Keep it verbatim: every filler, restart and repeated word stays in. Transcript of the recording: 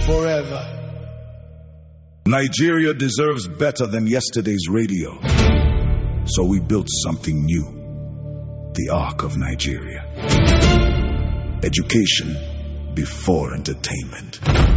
forever. Nigeria deserves better than yesterday's radio. So we built something new. The Ark of Nigeria. Education before entertainment.